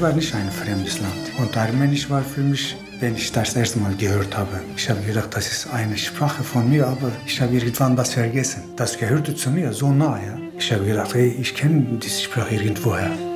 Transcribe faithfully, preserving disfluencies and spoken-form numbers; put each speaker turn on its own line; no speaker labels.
war nicht ein fremdes Land. Und Armenisch war für mich, wenn ich das erste Mal gehört habe. Ich habe gedacht, das ist eine Sprache von mir, aber ich habe irgendwann das vergessen. Das gehörte zu mir so nah, ja. Ich habe gedacht, hey, ich kenne diese Sprache irgendwoher.